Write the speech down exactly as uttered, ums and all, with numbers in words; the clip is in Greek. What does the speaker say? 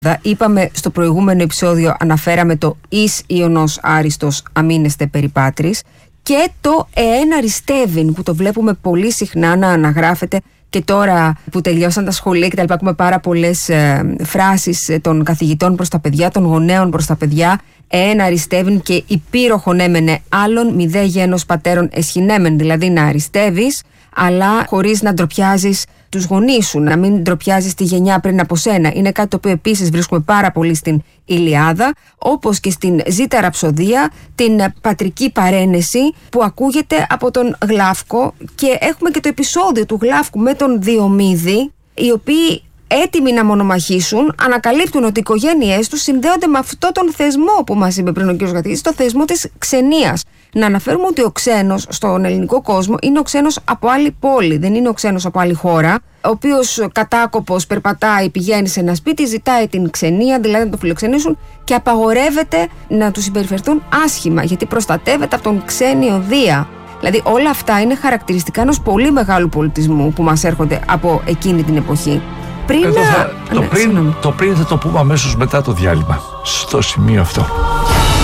Είπαμε στο προηγούμενο επεισόδιο, αναφέραμε το «Εις Ιωνός Άριστος αμήνεστε περιπάτρις» και το «Εέν αριστεύειν» που το βλέπουμε πολύ συχνά να αναγράφεται και τώρα που τελειώσαν τα σχολεία και τα λοιπά, έχουμε πάρα πολλές ε, φράσεις των καθηγητών προς τα παιδιά, των γονέων προς τα παιδιά. «Εέν αριστεύειν» και «υπήροχον έμενε άλλον μη δε γένος πατέρων εσχυνέμεν», δηλαδή να αριστεύεις αλλά χωρίς να ντροπιάζεις τους γονείς σου, να μην ντροπιάζεις τη γενιά πριν από σένα. Είναι κάτι το οποίο επίσης βρίσκουμε πάρα πολύ στην Ηλιάδα, όπως και στην Ζήτα Ραψοδία, την πατρική παρένεση που ακούγεται από τον Γλάφκο, και έχουμε και το επεισόδιο του Γλάφκου με τον Διομήδη, οι οποίοι έτοιμοι να μονομαχήσουν, ανακαλύπτουν ότι οι οικογένειές τους συνδέονται με αυτό τον θεσμό που μας είπε πριν ο κ. Γατίδης, το θεσμό της ξενίας. Να αναφέρουμε ότι ο ξένος στον ελληνικό κόσμο είναι ο ξένος από άλλη πόλη, δεν είναι ο ξένος από άλλη χώρα, ο οποίος κατάκοπος περπατάει, πηγαίνει σε ένα σπίτι, ζητάει την ξενία, δηλαδή να το φιλοξενήσουν, και απαγορεύεται να του συμπεριφερθούν άσχημα, γιατί προστατεύεται από τον ξένιο Δία. Δηλαδή όλα αυτά είναι χαρακτηριστικά ενός πολύ μεγάλου πολιτισμού που μας έρχονται από εκείνη την εποχή. Πριν Εδώ θα, να... το, ναι, πριν, το πριν θα το πούμε αμέσως μετά το διάλειμμα, στο σημείο αυτό.